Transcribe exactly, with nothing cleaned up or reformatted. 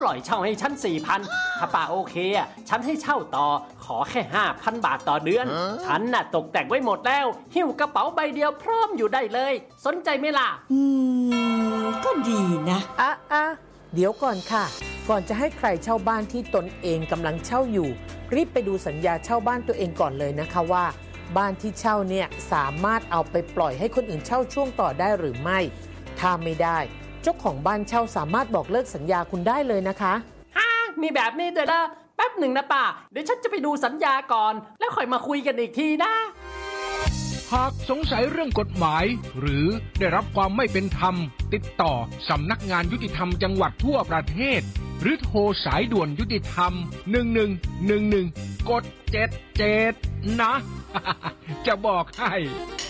ปล่อยเช่าให้ฉัน สี่พัน ถ้าป้าโอเคอ่ะฉันให้เช่าต่อขอแค่ ห้าพัน บาทต่อเดือนฉันน่ะตกแต่งไว้หมดแล้วหิ้วกระเป๋าใบเดียวพร้อมอยู่ได้เลยสนใจไหมล่ะอืมก็ดีนะอ่ะอ่ะเดี๋ยวก่อนค่ะก่อนจะให้ใครเช่าบ้านที่ตนเองกำลังเช่าอยู่รีบไปดูสัญญาเช่าบ้านตัวเองก่อนเลยนะคะว่าบ้านที่เช่าเนี่ยสามารถเอาไปปล่อยให้คนอื่นเช่าช่วงต่อได้หรือไม่ถ้าไม่ได้เจ้าของบ้านเช่าสามารถบอกเลิกสัญญาคุณได้เลยนะคะฮ่ามีแบบนี้ด้วยนะแป๊บหนึ่งนะป้าเดี๋ยวฉันจะไปดูสัญญาก่อนแล้วค่อยมาคุยกันอีกทีนะหากสงสัยเรื่องกฎหมายหรือได้รับความไม่เป็นธรรมติดต่อสำนักงานยุติธรรมจังหวัดทั่วประเทศหรือโทรสายด่วนยุติธรรมหนึ่งหนึ่งหนึ่งหนึ่งกดเจ็ดเจ็ดนะ จะบอกให้